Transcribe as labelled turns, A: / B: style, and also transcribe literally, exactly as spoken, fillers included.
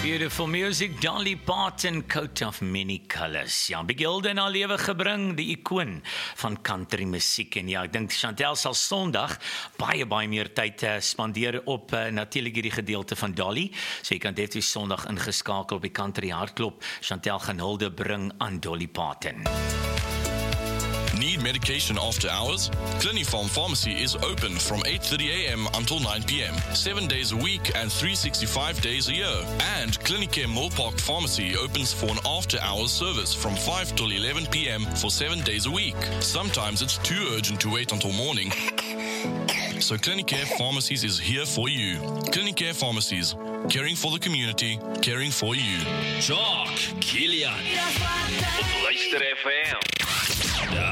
A: Beautiful music, Dolly Parton, Coat of Many Colours. Ja, Big Hilda in haar lewe gebring, die ikoon van country musiek. En ja, ek dink Chantel sal Sondag baie, baie meer tyd uh, spandeer op uh, natuurlik hierdie gedeelte van Dolly. So jy kan definitief Sondag ingeskakel op die Country Hartklop. Chantel gaan hulde bring aan Dolly Parton.
B: Need medication after hours? Clinifarm Pharmacy is open from eight thirty a m until nine p m, seven days a week and three hundred sixty-five days a year. And Clinicare Millpark Pharmacy opens for an after-hours service from five till eleven p m for seven days a week. Sometimes it's too urgent to wait until morning. So Clinicare Pharmacies is here for you. Clinicare Pharmacies, caring for the community, caring for you.
C: Jock, Kilian. Op Luister F M.